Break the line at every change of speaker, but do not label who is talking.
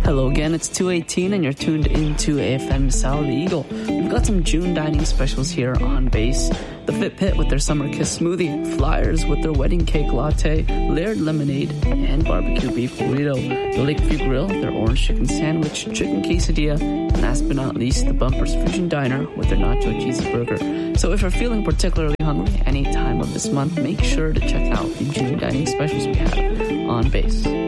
Hello again, it's 2:18 and you're tuned into AFM Salad Eagle. We've got some June dining specials here on base. The Fit Pit with their Summer Kiss smoothie, Flyers with their Wedding Cake Latte, Layered Lemonade, and Barbecue Beef Burrito. The Lakeview Grill, their Orange Chicken Sandwich, Chicken Quesadilla, and last but not least, the Bumpers Fusion Diner with their Nacho Cheesy Burger. So if you're feeling particularly hungry any time of this month, make sure to check out the June dining specials we have on base.